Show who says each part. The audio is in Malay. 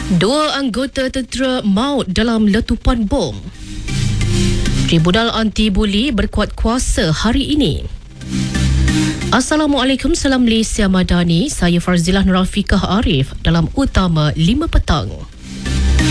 Speaker 1: Dua anggota tentera maut dalam letupan bom. Tribunal Anti-Buli berkuat kuasa hari ini. Assalamualaikum, salam Malaysia Madani. Saya Farzilah Nurafiqah Arif dalam Utama 5 petang.